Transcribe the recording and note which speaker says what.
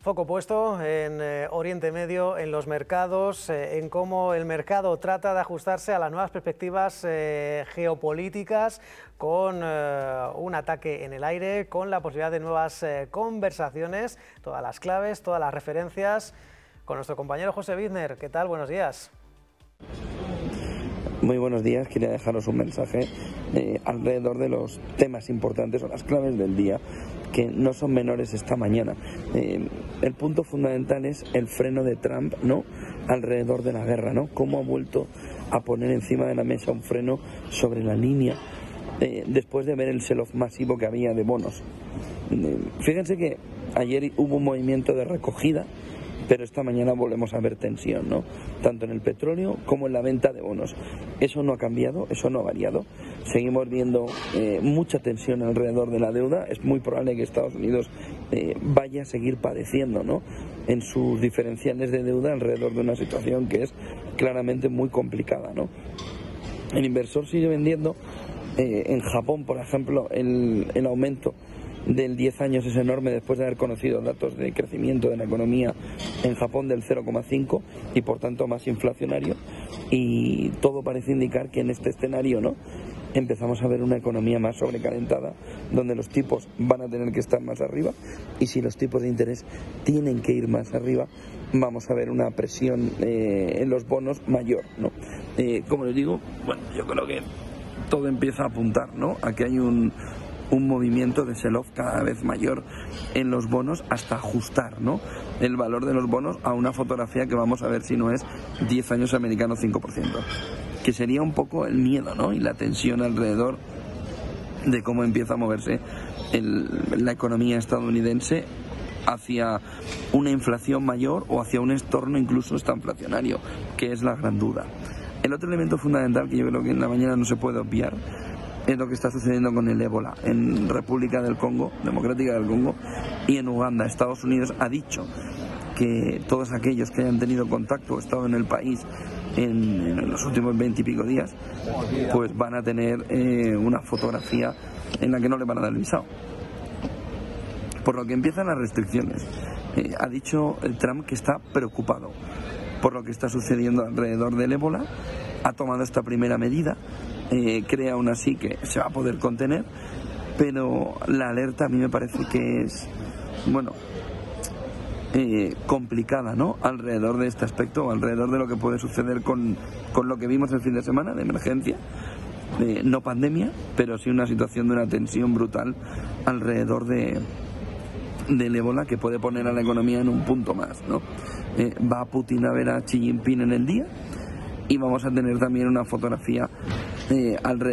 Speaker 1: foco puesto en Oriente Medio, en los mercados, en cómo el mercado trata de ajustarse a las nuevas perspectivas geopolíticas, con un ataque en el aire, con la posibilidad de nuevas conversaciones, todas las claves, todas las referencias, con nuestro compañero José Bizner. ¿Qué tal? Buenos días.
Speaker 2: Muy buenos días, quería dejaros un mensaje alrededor de los temas importantes o las claves del día, que no son menores esta mañana. El punto fundamental es el freno de Trump, ¿no?, alrededor de la guerra, ¿no? Cómo ha vuelto a poner encima de la mesa un freno sobre la línea después de ver el sell-off masivo que había de bonos. Fíjense que ayer hubo un movimiento de recogida, pero esta mañana volvemos a ver tensión, ¿no?, tanto en el petróleo como en la venta de bonos. Eso no ha cambiado, eso no ha variado. Seguimos viendo mucha tensión alrededor de la deuda. Es muy probable que Estados Unidos vaya a seguir padeciendo, ¿no?, en sus diferenciales de deuda alrededor de una situación que es claramente muy complicada, ¿no? El inversor sigue vendiendo. En Japón, por ejemplo, el aumento del 10 años es enorme después de haber conocido datos de crecimiento de la economía en Japón del 0,5 y por tanto más inflacionario, y todo parece indicar que en este escenario, ¿no?, empezamos a ver una economía más sobrecalentada, donde los tipos van a tener que estar más arriba, y si los tipos de interés tienen que ir más arriba, vamos a ver una presión en los bonos mayor, ¿no? Como les digo, bueno, yo creo que todo empieza a apuntar, ¿no?, a que hay un movimiento de sell-off cada vez mayor en los bonos, hasta ajustar, ¿no?, el valor de los bonos a una fotografía que vamos a ver si no es 10 años americano 5%, que sería un poco el miedo, ¿no?, y la tensión alrededor de cómo empieza a moverse la economía estadounidense hacia una inflación mayor o hacia un entorno incluso estanflacionario, que es la gran duda. El otro elemento fundamental que yo creo que en la mañana no se puede obviar es lo que está sucediendo con el ébola en República del Congo, Democrática del Congo, y en Uganda. Estados Unidos ha dicho que todos aquellos que hayan tenido contacto o estado en el país en los últimos 20 y pico días, pues van a tener una fotografía en la que no le van a dar el visado. Por lo que empiezan las restricciones. Ha dicho Trump que está preocupado por lo que está sucediendo alrededor del ébola. Ha tomado esta primera medida. Cree aún así que se va a poder contener, pero la alerta a mí me parece que es, bueno, complicada, ¿no?, alrededor de este aspecto, alrededor de lo que puede suceder con lo que vimos el fin de semana de emergencia, no pandemia, pero sí una situación de una tensión brutal alrededor del ébola, que puede poner a la economía en un punto más, ¿no? Va a Putin a ver a Xi Jinping en el día, y vamos a tener también una fotografía alrededor